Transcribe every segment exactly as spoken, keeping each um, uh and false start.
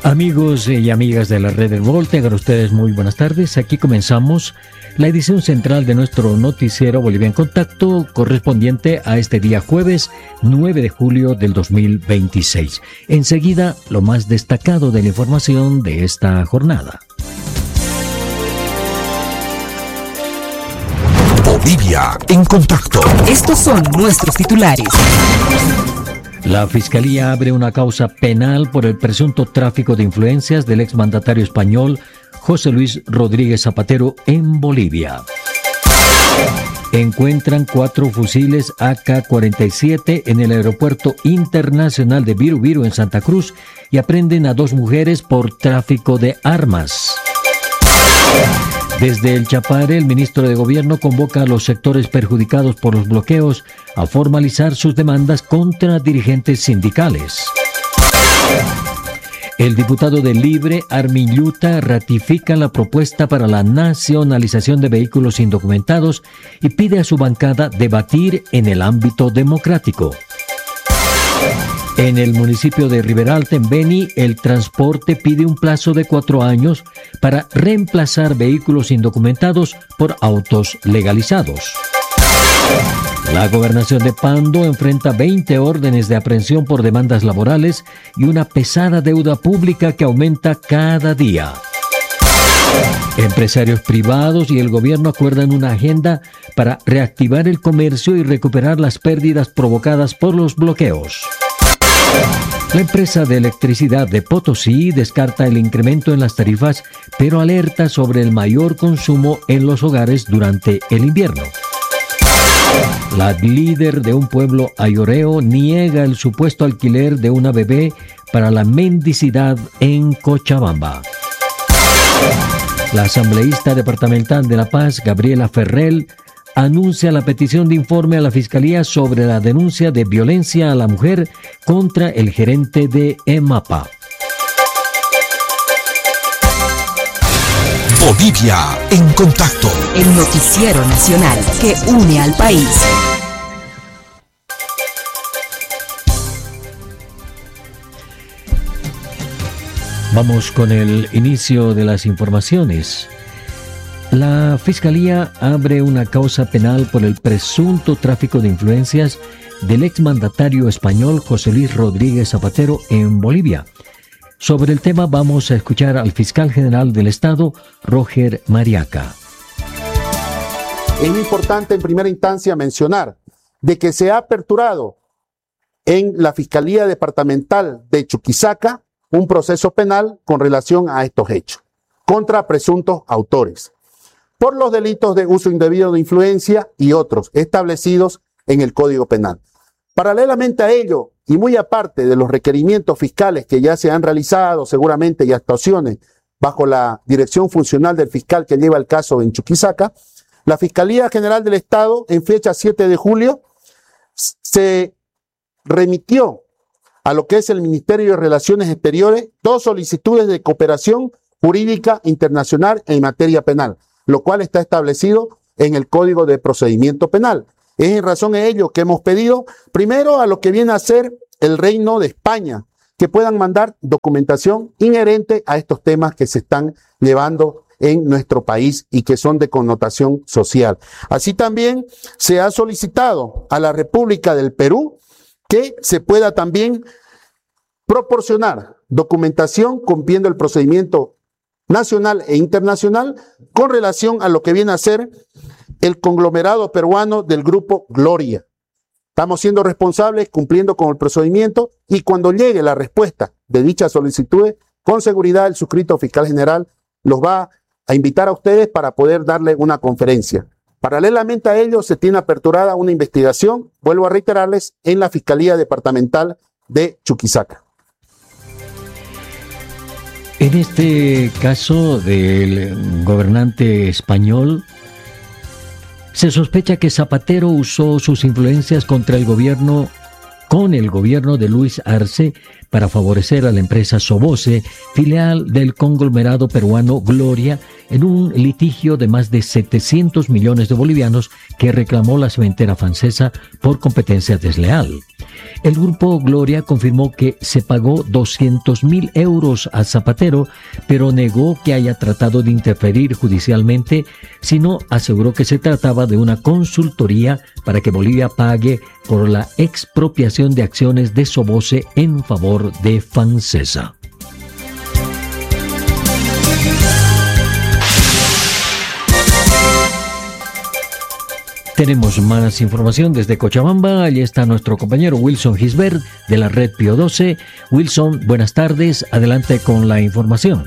Amigos y amigas de la red del Gol, tengan ustedes muy buenas tardes. Aquí comenzamos la edición central de nuestro noticiero Bolivia en Contacto, correspondiente a este día jueves nueve de julio del dos mil veintiséis. Enseguida, lo más destacado de la información de esta jornada. Bolivia en Contacto. Estos son nuestros titulares. La Fiscalía abre una causa penal por el presunto tráfico de influencias del exmandatario español José Luis Rodríguez Zapatero en Bolivia. Encuentran cuatro fusiles A K cuarenta y siete en el Aeropuerto Internacional de Viru Viru en Santa Cruz y aprenden a dos mujeres por tráfico de armas. Desde el Chapare, el ministro de Gobierno convoca a los sectores perjudicados por los bloqueos a formalizar sus demandas contra dirigentes sindicales. El diputado de Libre, Armin Yuta, ratifica la propuesta para la nacionalización de vehículos indocumentados y pide a su bancada debatir en el ámbito democrático. En el municipio de Riberalta, en Beni, el transporte pide un plazo de cuatro años para reemplazar vehículos indocumentados por autos legalizados. La gobernación de Pando enfrenta veinte órdenes de aprehensión por demandas laborales y una pesada deuda pública que aumenta cada día. Empresarios privados y el gobierno acuerdan una agenda para reactivar el comercio y recuperar las pérdidas provocadas por los bloqueos. La empresa de electricidad de Potosí descarta el incremento en las tarifas, pero alerta sobre el mayor consumo en los hogares durante el invierno. La líder de un pueblo ayoreo niega el supuesto alquiler de una bebé para la mendicidad en Cochabamba. La asambleísta departamental de La Paz, Gabriela Ferrell, anuncia la petición de informe a la Fiscalía sobre la denuncia de violencia a la mujer contra el gerente de EMAPA. Bolivia en Contacto. El noticiero nacional que une al país. Vamos con el inicio de las informaciones. La Fiscalía abre una causa penal por el presunto tráfico de influencias del exmandatario español José Luis Rodríguez Zapatero en Bolivia. Sobre el tema vamos a escuchar al fiscal general del Estado, Roger Mariaca. Es importante en primera instancia mencionar de que se ha aperturado en la Fiscalía Departamental de Chuquisaca un proceso penal con relación a estos hechos contra presuntos autores por los delitos de uso indebido de influencia y otros establecidos en el Código Penal. Paralelamente a ello, y muy aparte de los requerimientos fiscales que ya se han realizado seguramente y actuaciones bajo la dirección funcional del fiscal que lleva el caso en Chuquisaca, la Fiscalía General del Estado en fecha siete de julio se remitió a lo que es el Ministerio de Relaciones Exteriores dos solicitudes de cooperación jurídica internacional en materia penal, lo cual está establecido en el Código de Procedimiento Penal. Es en razón de ello que hemos pedido, primero, a lo que viene a ser el Reino de España, que puedan mandar documentación inherente a estos temas que se están llevando en nuestro país y que son de connotación social. Así también se ha solicitado a la República del Perú que se pueda también proporcionar documentación cumpliendo el procedimiento nacional e internacional con relación a lo que viene a ser el conglomerado peruano del grupo Gloria. Estamos siendo responsables, cumpliendo con el procedimiento, y cuando llegue la respuesta de dichas solicitudes, con seguridad el suscrito fiscal general los va a invitar a ustedes para poder darle una conferencia. Paralelamente a ello, se tiene aperturada una investigación, vuelvo a reiterarles, en la Fiscalía Departamental de Chuquisaca. En este caso del gobernante español, se sospecha que Zapatero usó sus influencias contra el gobierno, con el gobierno de Luis Arce, para favorecer a la empresa Soboce, filial del conglomerado peruano Gloria, en un litigio de más de setecientos millones de bolivianos que reclamó la cementera francesa por competencia desleal. El grupo Gloria confirmó que se pagó doscientos mil euros a Zapatero, pero negó que haya tratado de interferir judicialmente, sino aseguró que se trataba de una consultoría para que Bolivia pague por la expropiación de acciones de Soboce en favor de Fancesa. Tenemos más información desde Cochabamba. Allí está nuestro compañero Wilson Gisbert de la Red Pío doce. Wilson, buenas tardes. Adelante con la información.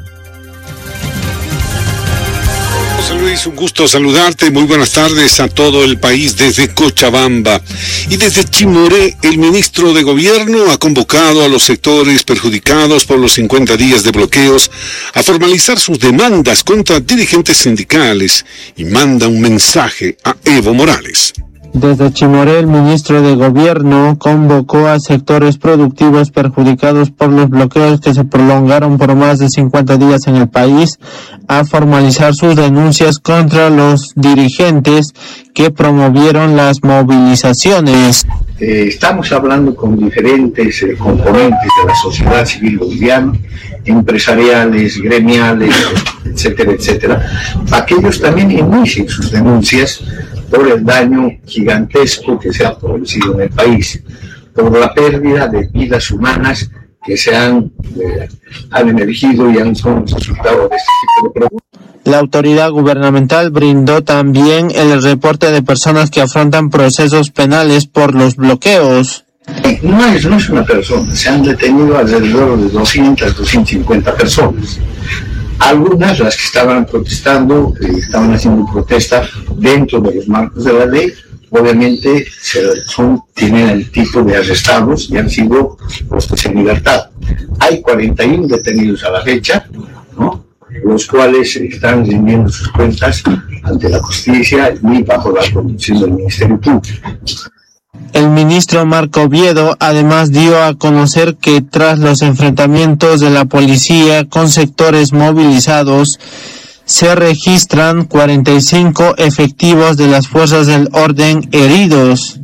José Luis, un gusto saludarte. Muy buenas tardes a todo el país desde Cochabamba. Y desde Chimoré, el ministro de Gobierno ha convocado a los sectores perjudicados por los cincuenta días de bloqueos a formalizar sus demandas contra dirigentes sindicales y manda un mensaje a Evo Morales. Desde Chimoré, el ministro de Gobierno convocó a sectores productivos perjudicados por los bloqueos que se prolongaron por más de cincuenta días en el país a formalizar sus denuncias contra los dirigentes que promovieron las movilizaciones. Eh, estamos hablando con diferentes eh, componentes de la sociedad civil boliviana, empresariales, gremiales, etcétera, etcétera, para que ellos también inicien sus denuncias por el daño gigantesco que se ha producido en el país, por la pérdida de vidas humanas que se han, eh, han emergido y han son resultado de este tipo de problemas. La autoridad gubernamental brindó también el reporte de personas que afrontan procesos penales por los bloqueos. No es, no es una persona, se han detenido alrededor de doscientas, doscientas cincuenta personas. Algunas, las que estaban protestando, eh, estaban haciendo protesta dentro de los marcos de la ley, obviamente se, son, tienen el tipo de arrestados y han sido puestos en libertad. Hay cuarenta y uno detenidos a la fecha, ¿no?, los cuales están rindiendo sus cuentas ante la justicia y bajo la conducción del Ministerio Público. El ministro Marco Oviedo además dio a conocer que tras los enfrentamientos de la policía con sectores movilizados, se registran cuarenta y cinco efectivos de las fuerzas del orden heridos.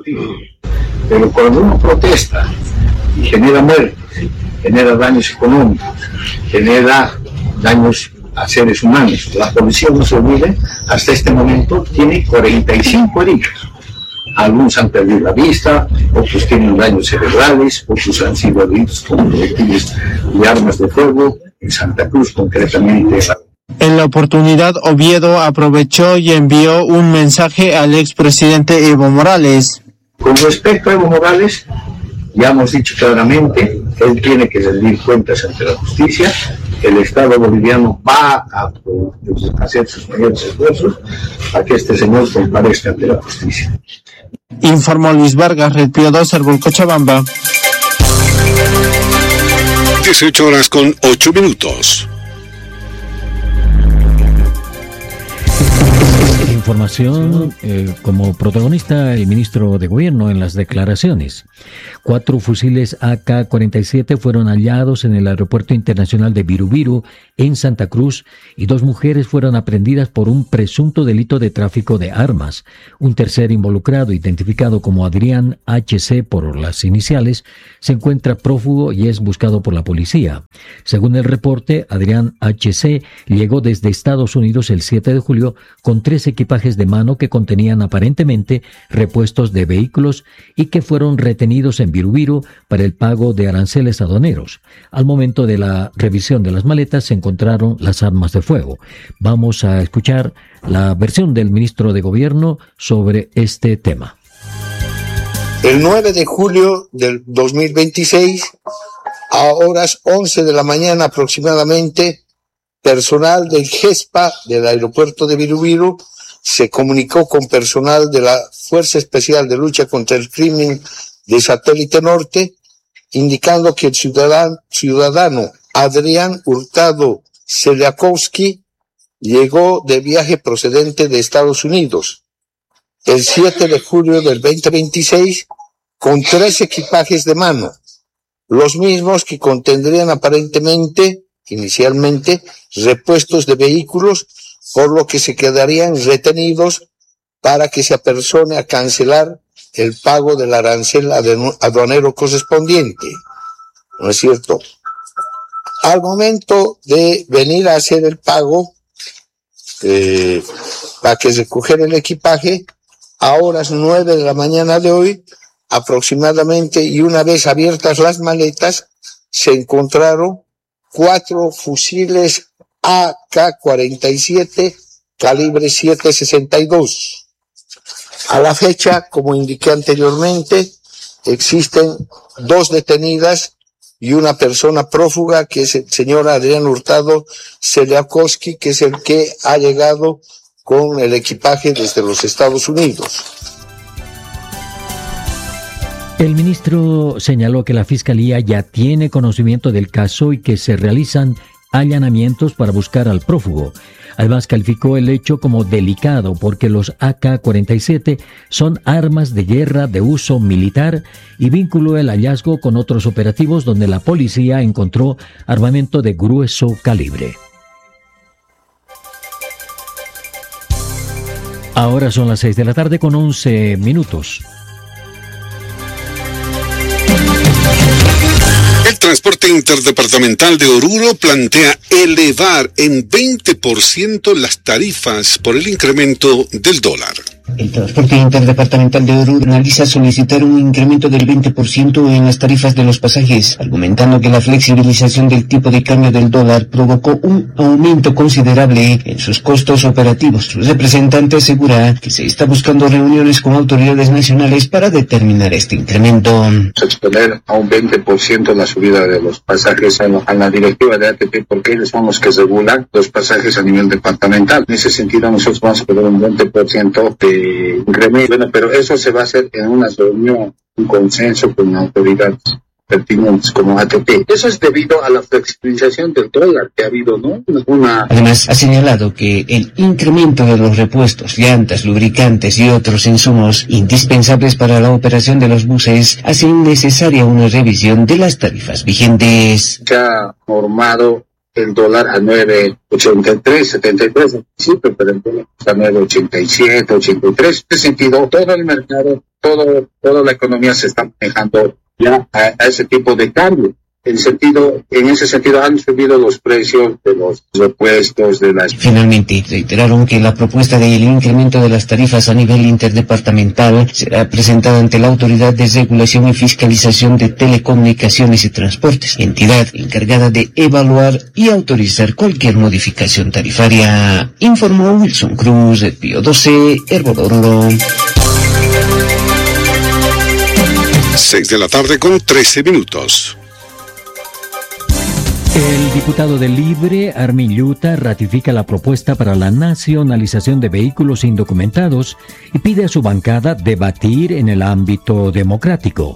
Pero cuando uno protesta y genera muertes, genera daños económicos, genera daños a seres humanos, la policía, no se olvide, hasta este momento tiene cuarenta y cinco heridos. Algunos han perdido la vista, otros tienen daños cerebrales, otros han sido heridos con proyectiles de armas de fuego, en Santa Cruz concretamente. En la oportunidad, Oviedo aprovechó y envió un mensaje al expresidente Evo Morales. Con respecto a Evo Morales, ya hemos dicho claramente que él tiene que rendir cuentas ante la justicia. El Estado boliviano va a hacer sus mayores esfuerzos para que este señor comparezca ante la justicia. Informó Luis Vargas, Red Pío doce, Cochabamba. dieciocho horas con ocho minutos. Información eh, como protagonista el ministro de Gobierno en las declaraciones. Cuatro fusiles A K cuarenta y siete fueron hallados en el Aeropuerto Internacional de Birubiru, en Santa Cruz, y dos mujeres fueron aprehendidas por un presunto delito de tráfico de armas. Un tercer involucrado, identificado como Adrián H C por las iniciales, se encuentra prófugo y es buscado por la policía. Según el reporte, Adrián H C llegó desde Estados Unidos el siete de julio con tres equipajes de mano que contenían aparentemente repuestos de vehículos y que fueron retenidos en Birubiru para el pago de aranceles aduaneros. Al momento de la revisión de las maletas se encontraron las armas de fuego. Vamos a escuchar la versión del ministro de Gobierno sobre este tema. El nueve de julio del dos mil veintiséis, a horas once de la mañana aproximadamente, personal del GESPA del aeropuerto de Birubiru se comunicó con personal de la Fuerza Especial de Lucha contra el Crimen de Satélite Norte, indicando que el ciudadano, ciudadano Adrián Hurtado Seliakowski llegó de viaje procedente de Estados Unidos el siete de julio del veinte veintiséis con tres equipajes de mano, los mismos que contendrían aparentemente, inicialmente, repuestos de vehículos, por lo que se quedarían retenidos para que se apersone a cancelar el pago del arancel aduanero correspondiente. ¿No es cierto? Al momento de venir a hacer el pago, eh, para que recoger el equipaje, a horas nueve de la mañana de hoy, aproximadamente, y una vez abiertas las maletas, se encontraron cuatro fusiles A K cuarenta y siete calibre siete sesenta y dos. A la fecha, como indiqué anteriormente, existen dos detenidas y una persona prófuga, que es el señor Adrián Hurtado Seliakowski, que es el que ha llegado con el equipaje desde los Estados Unidos. El ministro señaló que la Fiscalía ya tiene conocimiento del caso y que se realizan allanamientos para buscar al prófugo. Además, calificó el hecho como delicado porque los A K cuarenta y siete son armas de guerra de uso militar y vinculó el hallazgo con otros operativos donde la policía encontró armamento de grueso calibre. Ahora son las seis de la tarde con once minutos. El transporte interdepartamental de Oruro plantea elevar en veinte por ciento las tarifas por el incremento del dólar. El transporte interdepartamental de Oruro analiza solicitar un incremento del veinte por ciento en las tarifas de los pasajes, argumentando que la flexibilización del tipo de cambio del dólar provocó un aumento considerable en sus costos operativos. Su representante asegura que se está buscando reuniones con autoridades nacionales para determinar este incremento. Exponer a un veinte por ciento la subida de los pasajes a la, a la directiva de A T P, porque ellos son los que regulan los pasajes a nivel departamental. En ese sentido, nosotros vamos a pedir un veinte por ciento de incremento. Bueno, pero eso se va a hacer en una reunión, un consenso con autoridades pertinentes como A T P. Eso es debido a la flexibilización del dólar que ha habido, ¿no? Una... Además, ha señalado que el incremento de los repuestos, llantas, lubricantes y otros insumos indispensables para la operación de los buses hace necesaria una revisión de las tarifas vigentes. Se ha normado el dólar a nueve ochenta y tres, setenta y tres en principio, pero el dólar a nueve ochenta y siete, ochenta y tres. En ese sentido, todo el mercado, todo, toda la economía se está manejando ya a, a ese tipo de cambio. En sentido, en ese sentido han subido los precios de los repuestos de las... Finalmente, reiteraron que la propuesta del incremento de las tarifas a nivel interdepartamental será presentada ante la Autoridad de Regulación y Fiscalización de Telecomunicaciones y Transportes, entidad encargada de evaluar y autorizar cualquier modificación tarifaria, informó Wilson Cruz, de Pío doce, Herboloro. Seis de la tarde con trece minutos. El diputado del Libre, Armin Yuta, ratifica la propuesta para la nacionalización de vehículos indocumentados y pide a su bancada debatir en el ámbito democrático.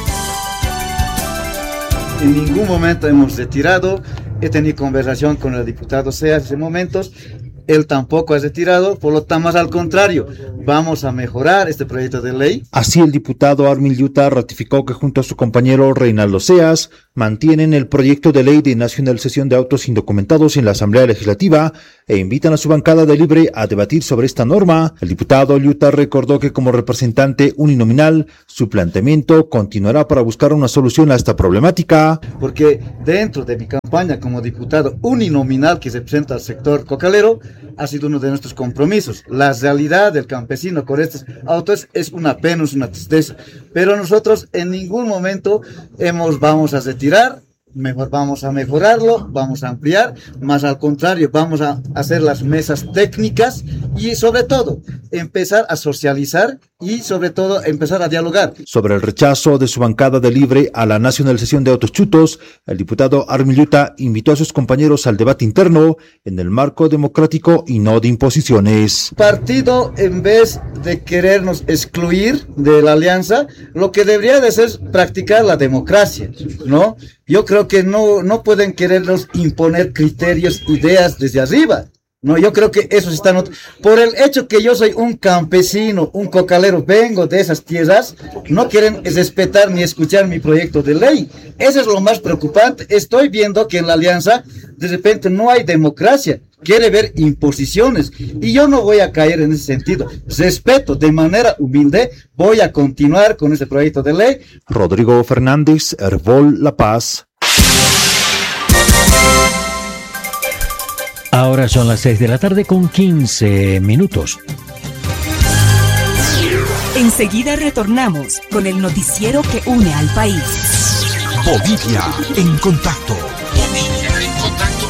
En ningún momento hemos retirado. He tenido conversación con el diputado Seas en esos momentos. Él tampoco ha retirado, por lo tanto, más al contrario, vamos a mejorar este proyecto de ley. Así, el diputado Armin Yuta ratificó que junto a su compañero Reinaldo Seas mantienen el proyecto de ley de nacionalización de autos indocumentados en la Asamblea Legislativa e invitan a su bancada de Libre a debatir sobre esta norma. El diputado Yuta recordó que como representante uninominal, su planteamiento continuará para buscar una solución a esta problemática. Porque dentro de mi campaña como diputado uninominal que representa al sector cocalero, ha sido uno de nuestros compromisos. La realidad del campesino con estos autos es una pena, es una tristeza. Pero nosotros en ningún momento hemos, vamos a retirar, mejor vamos a mejorarlo, vamos a ampliar, más al contrario, vamos a hacer las mesas técnicas y sobre todo empezar a socializar y sobre todo empezar a dialogar. Sobre el rechazo de su bancada de Libre a la nacionalización de autos chutos, el diputado Armin Yuta invitó a sus compañeros al debate interno en el marco democrático y no de imposiciones. Partido, en vez de querernos excluir de la alianza, lo que debería de ser es practicar la democracia, ¿no? Yo creo que no, no pueden querernos imponer criterios, ideas desde arriba. No, yo creo que eso se está notando. Por el hecho que yo soy un campesino, un cocalero, vengo de esas tierras, no quieren respetar ni escuchar mi proyecto de ley. Eso es lo más preocupante. Estoy viendo que en la alianza, de repente, no hay democracia. Quiere ver imposiciones. Y yo no voy a caer en ese sentido. Respeto, de manera humilde, voy a continuar con este proyecto de ley. Rodrigo Fernández, Herbol La Paz. Ahora son las seis de la tarde con quince minutos. Enseguida retornamos con el noticiero que une al país. Bolivia en contacto. Bolivia en contacto.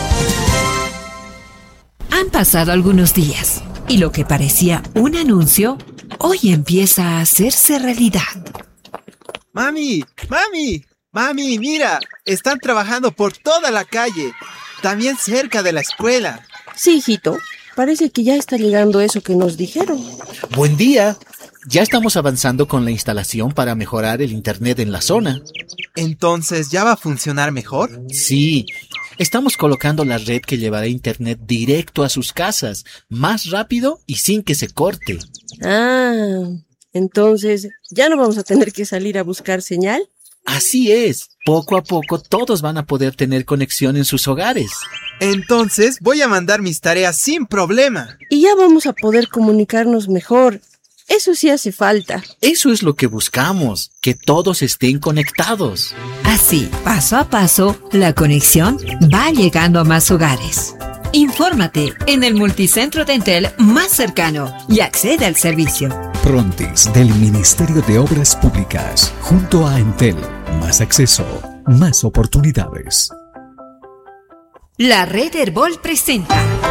Han pasado algunos días y lo que parecía un anuncio hoy empieza a hacerse realidad. Mami, mami, mami, mira, están trabajando por toda la calle. También cerca de la escuela. Sí, hijito. Parece que ya está llegando eso que nos dijeron. Buen día. Ya estamos avanzando con la instalación para mejorar el internet en la zona. ¿Entonces ya va a funcionar mejor? Sí. Estamos colocando la red que llevará internet directo a sus casas, más rápido y sin que se corte. Ah, entonces, ¿ya no vamos a tener que salir a buscar señal? Así es. Poco a poco todos van a poder tener conexión en sus hogares. Entonces voy a mandar mis tareas sin problema. Y ya vamos a poder comunicarnos mejor. Eso sí hace falta. Eso es lo que buscamos, que todos estén conectados. Así, paso a paso, la conexión va llegando a más hogares. Infórmate en el multicentro de Entel más cercano y accede al servicio. Frontis del Ministerio de Obras Públicas, junto a Entel. Más acceso, más oportunidades. La red Herbol presenta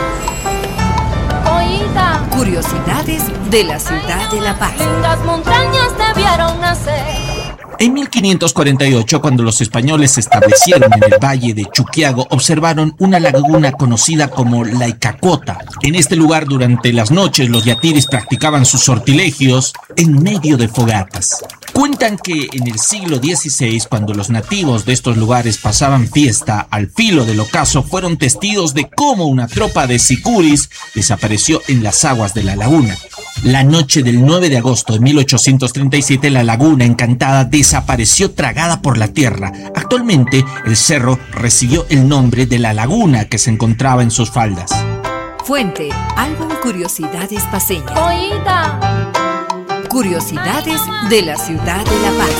Oída. Curiosidades de la ciudad de La Paz. Las montañas debieron nacer. En mil quinientos cuarenta y ocho, cuando los españoles se establecieron en el valle de Chuquiago, observaron una laguna conocida como la Icacota. En este lugar, durante las noches, los yatiris practicaban sus sortilegios en medio de fogatas. Cuentan que en el siglo dieciséis, cuando los nativos de estos lugares pasaban fiesta al filo del ocaso, fueron testigos de cómo una tropa de sicuris desapareció en las aguas de la laguna. La noche del nueve de agosto de mil ochocientos treinta y siete, la laguna encantada desapareció tragada por la tierra. Actualmente, el cerro recibió el nombre de la laguna que se encontraba en sus faldas. Fuente, álbum Curiosidades Paceñas. Oída. Curiosidades de la ciudad de La Paz.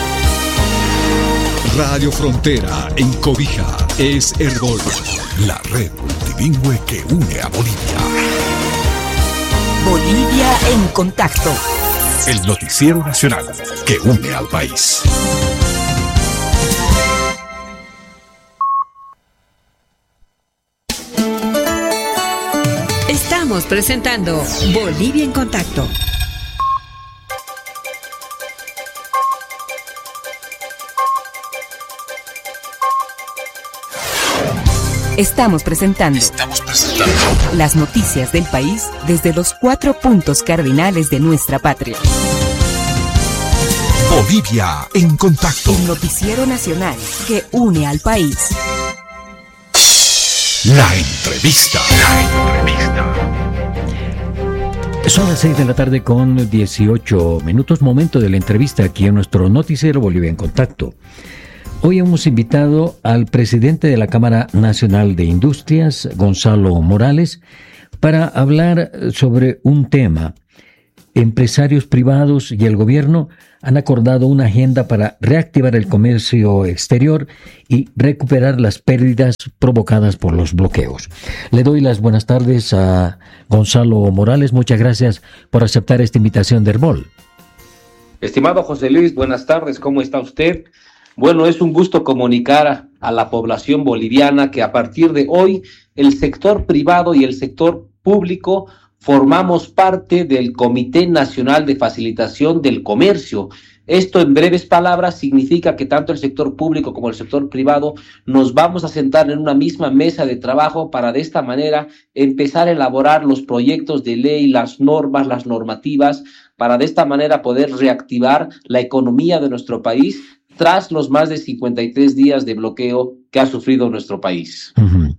Radio Frontera en Cobija es Herbol, la red multilingüe que une a Bolivia. Bolivia en contacto. El noticiero nacional que une al país. Estamos presentando Bolivia en contacto. Estamos presentando, Estamos presentando las noticias del país desde los cuatro puntos cardinales de nuestra patria. Bolivia en contacto. El noticiero nacional que une al país. La entrevista. La entrevista. Son las seis de la tarde con dieciocho minutos, momento de la entrevista aquí en nuestro noticiero Bolivia en Contacto. Hoy hemos invitado al presidente de la Cámara Nacional de Industrias, Gonzalo Morales, para hablar sobre un tema. Empresarios privados y el gobierno han acordado una agenda para reactivar el comercio exterior y recuperar las pérdidas provocadas por los bloqueos. Le doy las buenas tardes a Gonzalo Morales. Muchas gracias por aceptar esta invitación de Herbol. Estimado José Luis, buenas tardes. ¿Cómo está usted? Bueno, es un gusto comunicar a, a la población boliviana que a partir de hoy el sector privado y el sector público formamos parte del Comité Nacional de Facilitación del Comercio. Esto, en breves palabras, significa que tanto el sector público como el sector privado nos vamos a sentar en una misma mesa de trabajo para de esta manera empezar a elaborar los proyectos de ley, las normas, las normativas, para de esta manera poder reactivar la economía de nuestro país tras los más de cincuenta y tres días de bloqueo que ha sufrido nuestro país. Uh-huh.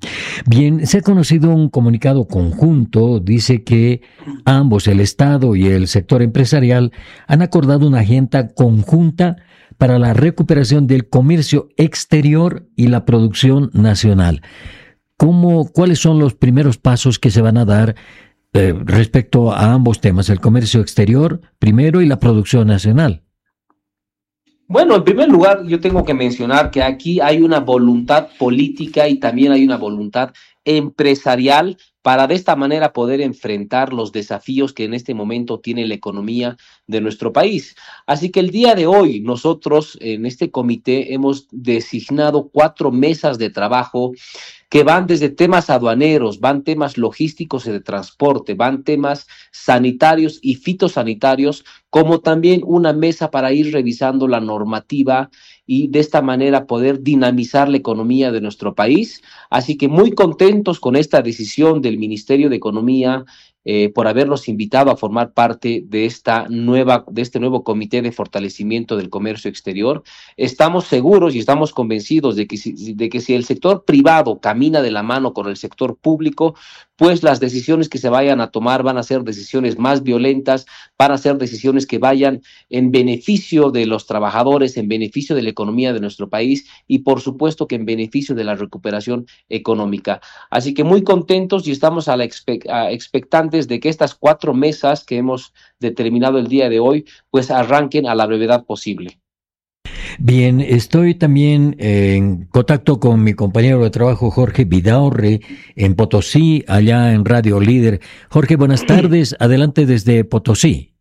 Bien, se ha conocido un comunicado conjunto, dice que ambos, el Estado y el sector empresarial, han acordado una agenda conjunta para la recuperación del comercio exterior y la producción nacional. ¿Cómo, cuáles son los primeros pasos que se van a dar eh, respecto a ambos temas, el comercio exterior primero y la producción nacional? Bueno, en primer lugar, yo tengo que mencionar que aquí hay una voluntad política y también hay una voluntad empresarial para de esta manera poder enfrentar los desafíos que en este momento tiene la economía de nuestro país. Así que el día de hoy nosotros en este comité hemos designado cuatro mesas de trabajo que van desde temas aduaneros, van temas logísticos y de transporte, van temas sanitarios y fitosanitarios, como también una mesa para ir revisando la normativa y de esta manera poder dinamizar la economía de nuestro país. Así que muy contentos con esta decisión del Ministerio de Economía eh, por habernos invitado a formar parte de esta nueva, de este nuevo Comité de Fortalecimiento del Comercio Exterior. Estamos seguros y estamos convencidos de que si, de que si el sector privado camina de la mano con el sector público, pues las decisiones que se vayan a tomar van a ser decisiones más violentas, van a ser decisiones que vayan en beneficio de los trabajadores, en beneficio de la economía de nuestro país y por supuesto que en beneficio de la recuperación económica. Así que muy contentos y estamos a la expe- a expectantes de que estas cuatro mesas que hemos determinado el día de hoy pues arranquen a la brevedad posible. Bien, estoy también en contacto con mi compañero de trabajo Jorge Vidaurre en Potosí, allá en Radio Líder. Jorge, buenas tardes, adelante desde Potosí.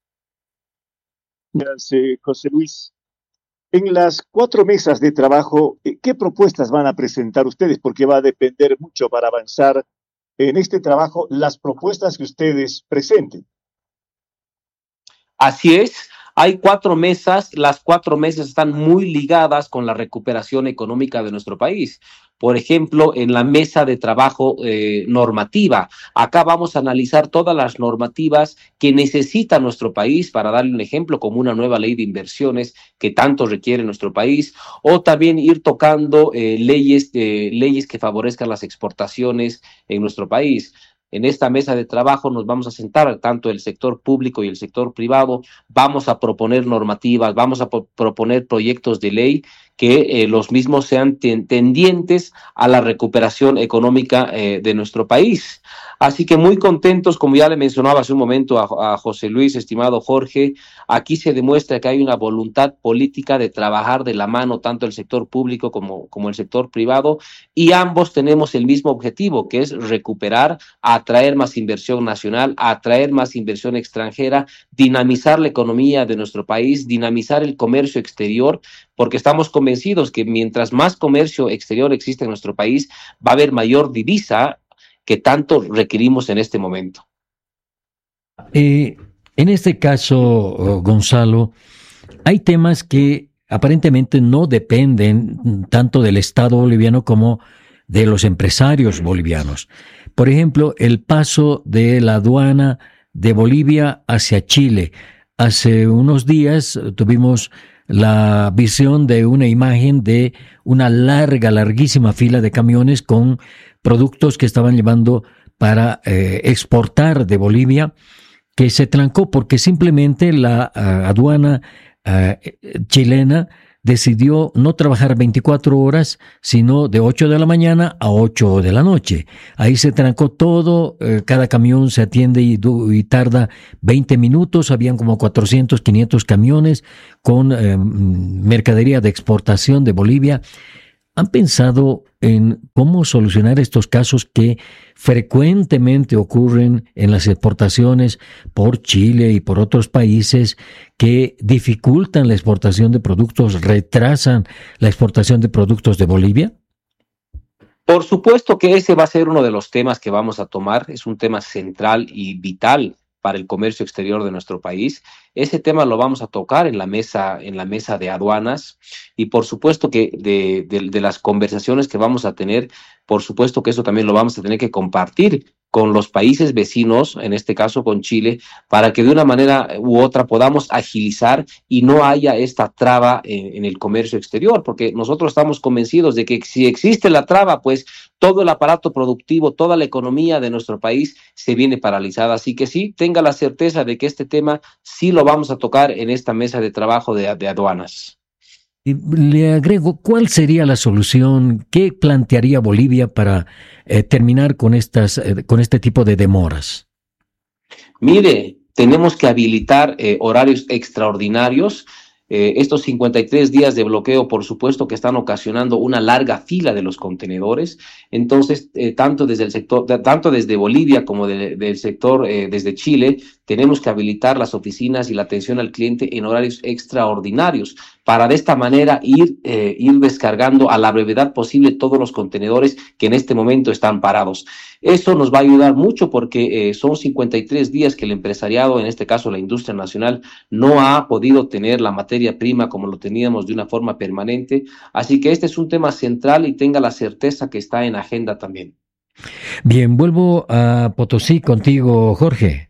Gracias, José Luis. En las cuatro mesas de trabajo, ¿qué propuestas van a presentar ustedes? Porque va a depender mucho para avanzar en este trabajo las propuestas que ustedes presenten. Así es. Hay cuatro mesas, las cuatro mesas están muy ligadas con la recuperación económica de nuestro país. Por ejemplo, en la mesa de trabajo eh, normativa, acá vamos a analizar todas las normativas que necesita nuestro país, para darle un ejemplo, como una nueva ley de inversiones que tanto requiere nuestro país, o también ir tocando eh, leyes, eh, leyes que favorezcan las exportaciones en nuestro país. En esta mesa de trabajo nos vamos a sentar tanto el sector público y el sector privado, vamos a proponer normativas, vamos a po- proponer proyectos de ley que eh, los mismos sean ten- tendientes a la recuperación económica eh, de nuestro país. Así que muy contentos, como ya le mencionaba hace un momento a, a José Luis, estimado Jorge, aquí se demuestra que hay una voluntad política de trabajar de la mano tanto el sector público como, como el sector privado, y ambos tenemos el mismo objetivo, que es recuperar, atraer más inversión nacional, atraer más inversión extranjera, dinamizar la economía de nuestro país, dinamizar el comercio exterior, porque estamos convencidos que mientras más comercio exterior existe en nuestro país, va a haber mayor divisa que tanto requerimos en este momento. Eh, en este caso, Gonzalo, hay temas que aparentemente no dependen tanto del Estado boliviano como de los empresarios bolivianos. Por ejemplo, el paso de la aduana de Bolivia hacia Chile. Hace unos días tuvimos la visión de una imagen de una larga, larguísima fila de camiones con productos que estaban llevando para eh, exportar de Bolivia, que se trancó porque simplemente la uh, aduana uh, chilena decidió no trabajar veinticuatro horas, sino de ocho de la mañana a ocho de la noche. Ahí se trancó todo, eh, cada camión se atiende y, y tarda veinte minutos, habían como cuatrocientos, quinientos camiones con eh, mercadería de exportación de Bolivia. ¿Han pensado en cómo solucionar estos casos que frecuentemente ocurren en las exportaciones por Chile y por otros países, que dificultan la exportación de productos, retrasan la exportación de productos de Bolivia? Por supuesto que ese va a ser uno de los temas que vamos a tomar, es un tema central y vital para el comercio exterior de nuestro país. Ese tema lo vamos a tocar en la mesa, en la mesa de aduanas, y por supuesto que de, de, de las conversaciones que vamos a tener, por supuesto que eso también lo vamos a tener que compartir con los países vecinos, en este caso con Chile, para que de una manera u otra podamos agilizar y no haya esta traba en, en el comercio exterior, porque nosotros estamos convencidos de que si existe la traba, pues todo el aparato productivo, toda la economía de nuestro país se viene paralizada. Así que sí, tenga la certeza de que este tema sí lo vamos a tocar en esta mesa de trabajo de, de aduanas. Y le agrego, ¿cuál sería la solución? ¿Qué plantearía Bolivia para eh, terminar con estas, eh, con este tipo de demoras? Mire, tenemos que habilitar eh, horarios extraordinarios. Eh, estos cincuenta y tres días de bloqueo, por supuesto, que están ocasionando una larga fila de los contenedores. Entonces, eh, tanto desde el sector, tanto desde Bolivia como de, del sector eh, desde Chile, tenemos que habilitar las oficinas y la atención al cliente en horarios extraordinarios para de esta manera ir, eh, ir descargando a la brevedad posible todos los contenedores que en este momento están parados. Eso nos va a ayudar mucho porque eh, son cincuenta y tres días que el empresariado, en este caso la industria nacional, no ha podido tener la materia prima como lo teníamos de una forma permanente. Así que este es un tema central y tenga la certeza que está en agenda también. Bien, vuelvo a Potosí contigo, Jorge.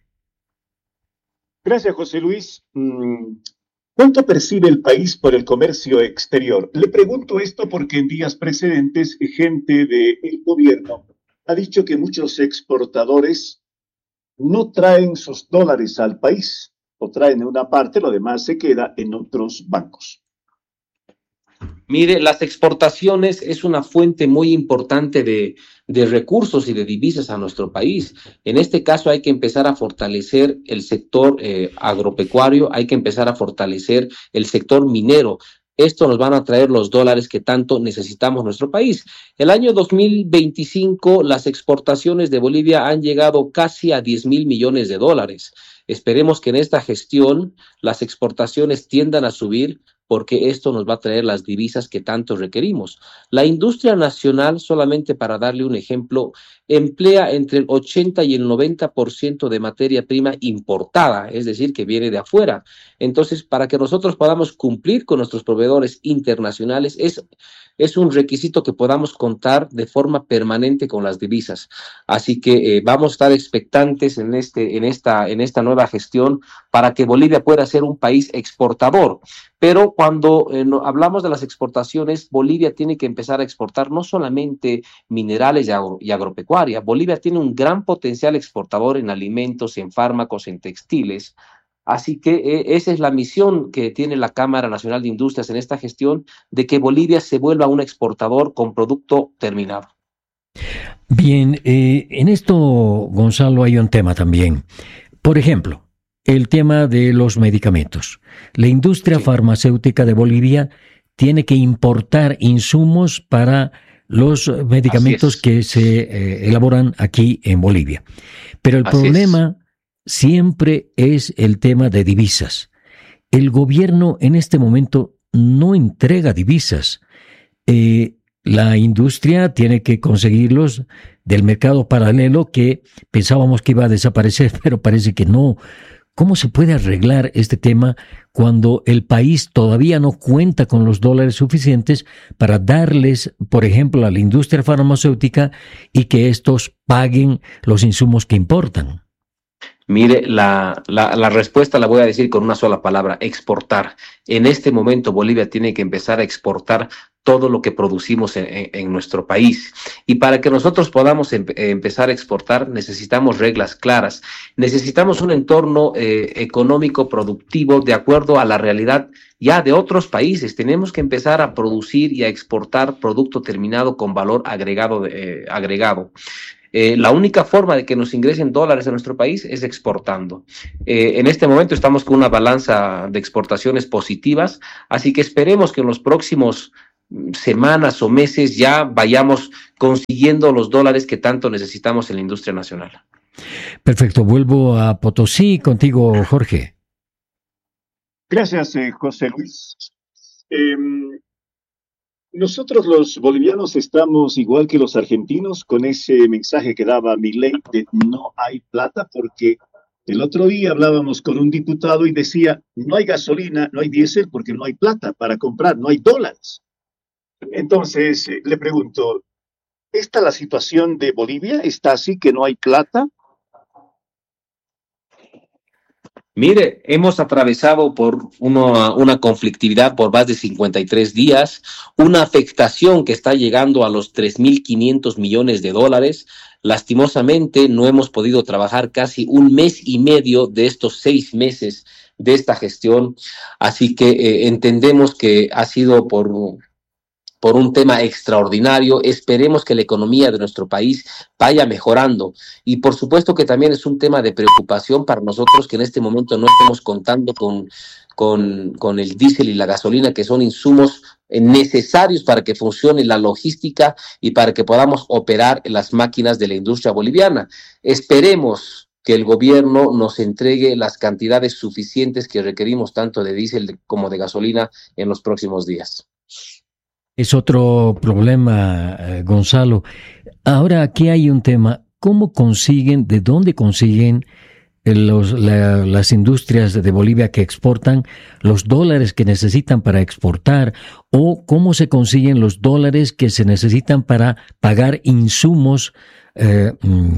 Gracias, José Luis. ¿Cuánto percibe el país por el comercio exterior? Le pregunto esto porque en días precedentes gente del gobierno ha dicho que muchos exportadores no traen sus dólares al país, o traen en una parte, lo demás se queda en otros bancos. Mire, las exportaciones es una fuente muy importante de, de recursos y de divisas a nuestro país. En este caso hay que empezar a fortalecer el sector eh, agropecuario, hay que empezar a fortalecer el sector minero. Esto nos van a traer los dólares que tanto necesitamos en nuestro país. El año dos mil veinticinco, las exportaciones de Bolivia han llegado casi a diez mil millones de dólares. Esperemos que en esta gestión las exportaciones tiendan a subir, porque esto nos va a traer las divisas que tanto requerimos. La industria nacional, solamente para darle un ejemplo, emplea entre el ochenta y el noventa por ciento de materia prima importada, es decir, que viene de afuera. Entonces, para que nosotros podamos cumplir con nuestros proveedores internacionales, es, es un requisito que podamos contar de forma permanente con las divisas. Así que eh, vamos a estar expectantes en, este, en, esta, en esta nueva gestión para que Bolivia pueda ser un país exportador. Pero cuando eh, no, hablamos de las exportaciones, Bolivia tiene que empezar a exportar no solamente minerales y, agro, y agropecuaria. Bolivia tiene un gran potencial exportador en alimentos, en fármacos, en textiles. Así que eh, esa es la misión que tiene la Cámara Nacional de Industrias en esta gestión, de que Bolivia se vuelva un exportador con producto terminado. Bien, eh, en esto, Gonzalo, hay un tema también. Por ejemplo, el tema de los medicamentos. La industria sí. farmacéutica de Bolivia tiene que importar insumos para los medicamentos que se eh, elaboran aquí en Bolivia. Pero el Así problema es. siempre es el tema de divisas. El gobierno en este momento no entrega divisas. Eh, la industria tiene que conseguirlos del mercado paralelo que pensábamos que iba a desaparecer, pero parece que no. ¿Cómo se puede arreglar este tema cuando el país todavía no cuenta con los dólares suficientes para darles, por ejemplo, a la industria farmacéutica y que estos paguen los insumos que importan? Mire, la, la, la respuesta la voy a decir con una sola palabra: exportar. En este momento Bolivia tiene que empezar a exportar todo lo que producimos en, en, en nuestro país. Y para que nosotros podamos em, empezar a exportar, necesitamos reglas claras. Necesitamos un entorno eh, económico productivo de acuerdo a la realidad ya de otros países. Tenemos que empezar a producir y a exportar producto terminado con valor agregado. Eh, agregado. Eh, la única forma de que nos ingresen dólares a nuestro país es exportando. Eh, en este momento estamos con una balanza de exportaciones positivas, así que esperemos que en los próximos semanas o meses ya vayamos consiguiendo los dólares que tanto necesitamos en la industria nacional. Perfecto, vuelvo a Potosí contigo, Jorge. Gracias, eh, José Luis. Eh, nosotros los bolivianos estamos igual que los argentinos con ese mensaje que daba Milei de no hay plata, porque el otro día hablábamos con un diputado y decía no hay gasolina, no hay diésel porque no hay plata para comprar, no hay dólares. Entonces, eh, le pregunto, ¿Esta la situación de Bolivia? ¿Está así que no hay plata? Mire, hemos atravesado por una, una conflictividad por más de cincuenta y tres días, una afectación que está llegando a los tres mil quinientos millones de dólares. Lastimosamente, no hemos podido trabajar casi un mes y medio de estos seis meses de esta gestión, así que eh, entendemos que ha sido por... por un tema extraordinario. Esperemos que la economía de nuestro país vaya mejorando. Y por supuesto que también es un tema de preocupación para nosotros que en este momento no estemos contando con, con, con el diésel y la gasolina, que son insumos necesarios para que funcione la logística y para que podamos operar las máquinas de la industria boliviana. Esperemos que el gobierno nos entregue las cantidades suficientes que requerimos tanto de diésel como de gasolina en los próximos días. Es otro problema, eh, Gonzalo. Ahora aquí hay un tema. ¿Cómo consiguen, de dónde consiguen los, la, las industrias de Bolivia que exportan los dólares que necesitan para exportar? ¿O cómo se consiguen los dólares que se necesitan para pagar insumos eh,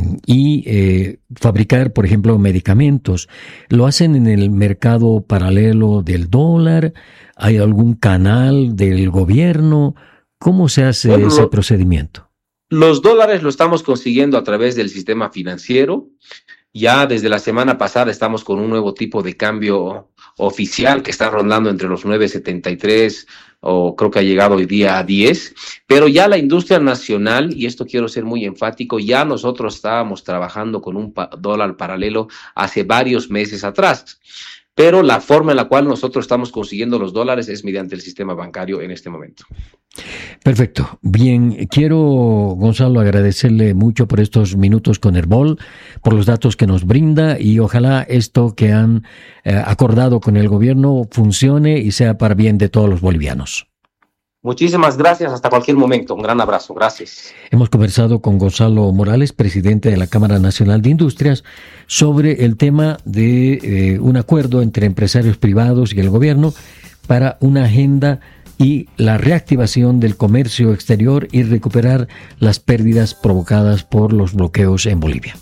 y eh, fabricar, por ejemplo, medicamentos? ¿Lo hacen en el mercado paralelo del dólar? ¿Hay algún canal del gobierno? ¿Cómo se hace bueno, ese procedimiento? Los dólares lo estamos consiguiendo a través del sistema financiero. Ya desde la semana pasada estamos con un nuevo tipo de cambio oficial que está rondando entre los nueve setenta y tres o creo que ha llegado hoy día a diez. Pero ya la industria nacional, y esto quiero ser muy enfático, ya nosotros estábamos trabajando con un pa- dólar paralelo hace varios meses atrás. Pero la forma en la cual nosotros estamos consiguiendo los dólares es mediante el sistema bancario en este momento. Perfecto. Bien, quiero, Gonzalo, agradecerle mucho por estos minutos con Herbol, por los datos que nos brinda y ojalá esto que han eh, acordado con el gobierno funcione y sea para bien de todos los bolivianos. Muchísimas gracias, hasta cualquier momento. Un gran abrazo, gracias. Hemos conversado con Gonzalo Morales, presidente de la Cámara Nacional de Industrias, sobre el tema de eh, un acuerdo entre empresarios privados y el gobierno para una agenda y la reactivación del comercio exterior y recuperar las pérdidas provocadas por los bloqueos en Bolivia.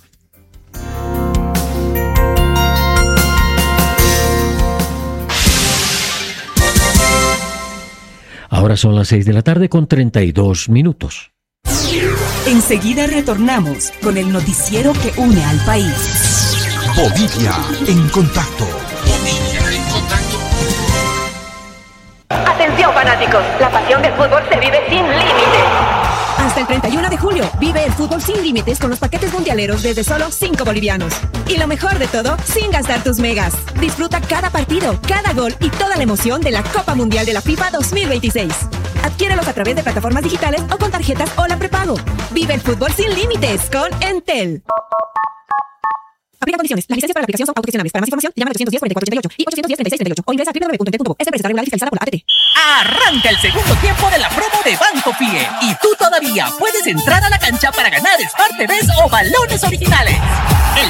Ahora son las seis de la tarde con treinta y dos minutos. Enseguida retornamos con el noticiero que une al país. Bolivia en contacto. Bolivia en contacto. Atención fanáticos, la pasión del fútbol se vive sin límites. Hasta el treinta y uno de julio, vive el fútbol sin límites con los paquetes mundialeros desde solo cinco bolivianos. Y lo mejor de todo, sin gastar tus megas. Disfruta cada partido, cada gol y toda la emoción de la Copa Mundial de la FIFA dos mil veintiséis. Adquiérelos a través de plataformas digitales o con tarjetas Hola Prepago. Vive el fútbol sin límites con Entel. Aplica condiciones. Las licencias para la aplicación son autogestionables. Para más información, llama al ochocientos diez, cuarenta y cuatro ochenta y ocho y ochocientos diez, treinta y seis treinta y ocho o ingresa a doble u doble u doble u punto entel punto bo. Esta empresa está regulada y fiscalizada por la A T T. Arranca el segundo tiempo de la promo de Banco Pie y tú todavía puedes entrar a la cancha para ganar Smart T Vs o balones originales. El